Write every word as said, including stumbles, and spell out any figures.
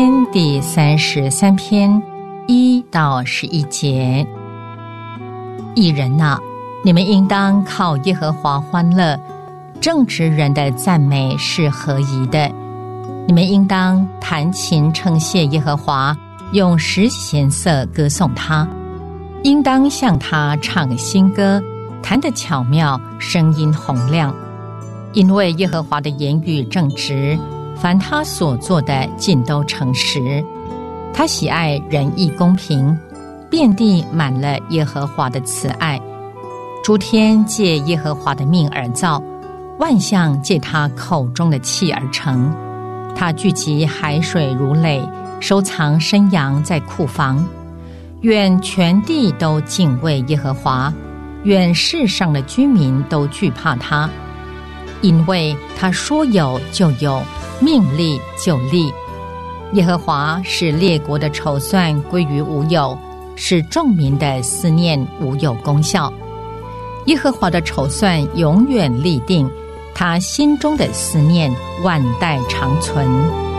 第三十三篇一到十一节。义人哪，你们应当靠耶和华欢乐，正直人的赞美是合宜的。你们应当弹琴称谢耶和华，用十弦瑟歌颂他，应当向他唱新歌，弹得巧妙，声音洪亮。因为耶和华的言语正直，凡他所做的尽都诚实。他喜爱仁义公平，遍地满了耶和华的慈爱。诸天借耶和华的命而造，万象借他口中的气而成。他聚集海水如垒，收藏山羊在库房。愿全地都敬畏耶和华，愿世上的居民都惧怕他。因为他说有就有，命立就立。耶和华使列国的筹算归于无有，使众民的思念无有功效。耶和华的筹算永远立定，他心中的思念万代长存。